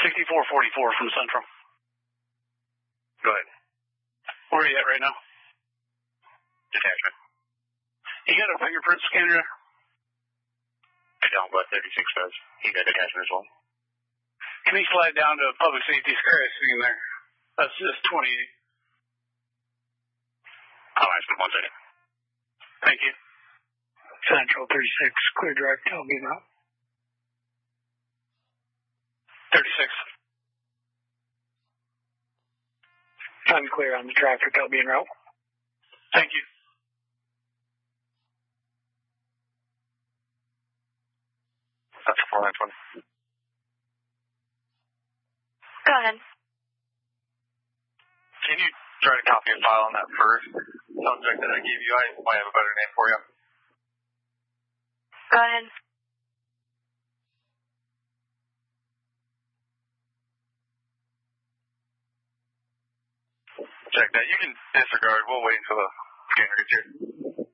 6444 from Central. Go ahead. Where are you at right now? Detachment. You got a fingerprint scanner? I don't, but 36 does. He got detachment as well. Can you slide down to public safety scene there? That's just 28. I'll ask him 1 second. Thank you. Central 36, clear drive to Albion Route. 36. Unclear on the traffic Albion Route. Thank you. That's 4920. Go ahead. Can you try to copy and file on that first subject that I gave you? I might have a better name for you. Go ahead. Check that. You can disregard. We'll wait until the scanner gets here.